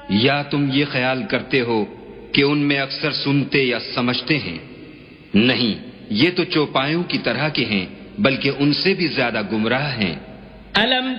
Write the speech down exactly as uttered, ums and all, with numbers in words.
या तुम ये ख्याल करते हो कि उनमें अक्सर सुनते या समझते हैं? नहीं, ये तो चौपायों की तरह के हैं, बल्कि उनसे भी ज्यादा गुमराह हैं। अलम